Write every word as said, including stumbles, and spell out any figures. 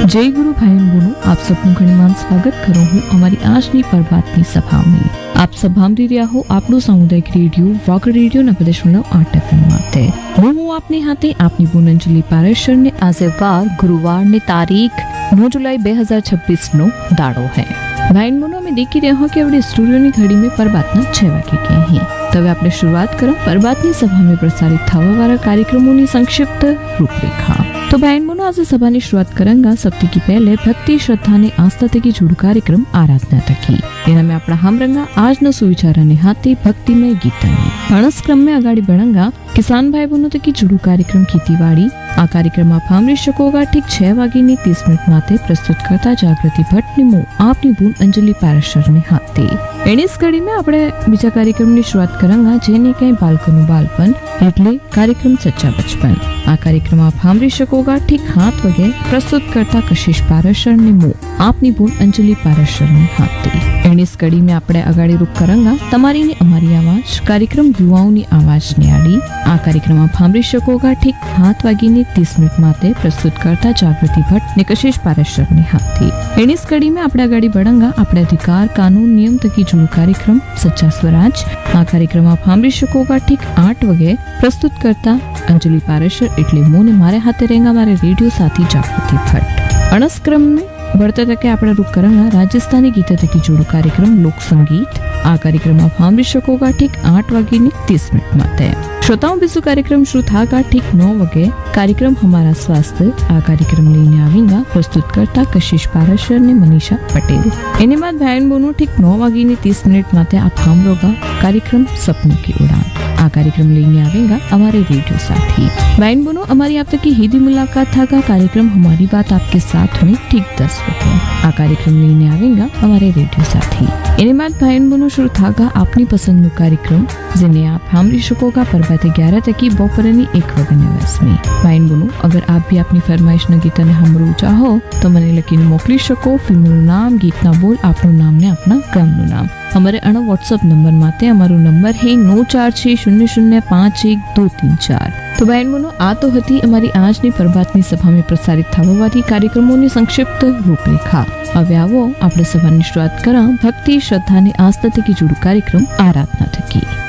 जय गुरु भाई बहनों, आप सबનું ઘણીમાન સ્વાગત કરું હું અમારી આજની પ્રભાતની સભામાં. આપ સભા સાંભળી રહ્યા હો આપણું સામુદાયિક રેડિયો વોકર રેડિયો નબ્બે દશમલવ આઠ એફએમ માટે. હું હું આપની હાથે આપની પૂનંજલિ પારેશરને આજે વાર ગુરુવારની તારીખ નौ जुलाई બે હજાર છવ્વીસ નો દાડો है. भाई बहनों में देखी रहे हो कि अपने स्टूडियो की घड़ी में प्रभातना छह वागे के हैं. तब आपने शुरुआत करो प्रभातनी सभा में प्रसारित थवा वाला कार्यक्रमों की संक्षिप्त रूपरेखा. तो बहन बहनों आज सभा की शुरुआत करेंगे सप्ताह की पहले भक्ति श्रद्धा ने आस्था थकी जुड़ू कार्यक्रम आराधना थकी. तेना में अपना हम रंगा आज न सुविचार ने हाथे भक्तिमय गीता अणस क्रम में अगाड़ी बढ़ंगा किसान भाई बहनों थकी जुड़ू कार्यक्रम खेतीवाड़ी. आ कार्यक्रम आप सांभળી શકોગા ઠીક छह वागे ની तीस मिनिट माटे प्रस्तुत करता जागृति भट्ट ने मु आपनी बून अंजलि पारेशर ने हाथे. एनी कड़ी में આપણે બીજા કાર્યક્રમની શરૂઆત કરાંગા જેને કઈ બાળકોનું બાળપણ એટલે કાર્યક્રમ સચ્ચા બચપન. આ કાર્યક્રમ આપ સાંભળી શકોગા ઠીક સાત વાગે પ્રસ્તુત કરતા કશિશ પારેશર ને મુ આપની બૂન અંજલિ પારેશર ને હાથે. એની કડી में આપણે અગાડી રૂપ કરાંગા તમારી ને અમારી આવાજ કાર્યક્રમ યુવાઓની આવાજ ને આડી. આ કાર્યક્રમ આપ સાંભળી શકોગા ઠીક સાત વાગે ની तीस मिनिट माटे प्रस्तुत करता जागृति भट्ट ने कशिश पारेशर ने हाथी. एनी कड़ी में આપણે અગાડી बढ़ंगा આપણે अधिकार कानून नियम तकी जुड़ू कार्यक्रम सच्चा स्वराज. आ कार्यक्रम आप सांभળી શકોગા ઠીક आठ वगे प्रस्तुत करता अंजलि पारेशर એટલે મોને મારે હાથે रहेगा मारे रेडियो साथी जागृति भट्ट. अणस क्रम में बढ़ते तके આપણે રૂપ કરાંગા राजस्थानी गीत तकी जुड़ू कार्यक्रम लोक संगीत. आ कार्यक्रम आप सांभળી શકોગા ઠીक आठ वागे ની तीस मिनिट माटे. श्रोताओं बीजू कार्यक्रम शुरू था ठीक नौ वगे कार्यक्रम हमारा स्वास्थ्य. आ कार्यक्रम लेने आवेगा प्रस्तुत करता कशिश पारेशर ने मनीषा पटेल. एने बाद भाई बहनों ठीक नौ वागे ने तीस मिनिट माटे आप सांभळोगा कार्यक्रम सपनों की उड़ान. आ कार्यक्रम लेने आवेगा हमारे रेडियो साथी. भाई बहनों हमारी आप तक की हिंदी मुलाकात था का कार्यक्रम हमारी बात आपके साथ में ठीक दस वगे. आ कार्यक्रम लेने आवेगा हमारे रेडियो साथी. एने बाद भाई बहनों शुरू था अपनी पसंद नो कार्यक्रम जिन्हें आप सांभળી શકોગા प्रभाते ग्यारह तकी बपोरनी एक वगे न्यूज़ में. भाई बहनों अगर आप भी अपनी फरमाइश न गीत ने सांभळવું चाहो तो मने लखीने मोकली शको. फिल्मનું नाम गीतना बोल आपનું नाम ने अपना गामનું नाम. हमारे अणो व्हाट्सएप नंबर माटे हमारो नंबर है नौ चार छह शून्य शून्य पांच एक दो तीन चार. तो बहन बहनों आ तो हती हमारी આજની પ્રભાતની સભા में प्रसारित થવાવાળી કાર્યક્રમોની સંક્ષિપ્ત રૂપરેખા. હવે આવો આપણે સભાની શરૂઆત કરા ભક્તિ શ્રદ્ધા ને આસ્થા થકી जुड़ू कार्यक्रम आराधना थकी.